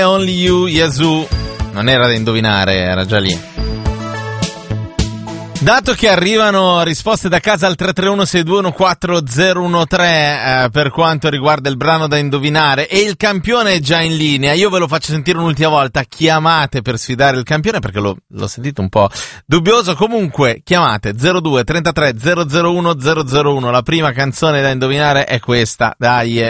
Only You, Yazoo. Non era da indovinare, era già lì. Dato che arrivano risposte da casa al 331-621-4013 per quanto riguarda il brano da indovinare e il campione è già in linea, io ve lo faccio sentire un'ultima volta, chiamate per sfidare il campione perché l'ho sentito un po' dubbioso, comunque chiamate 02 33 001 001, la prima canzone da indovinare è questa, dai.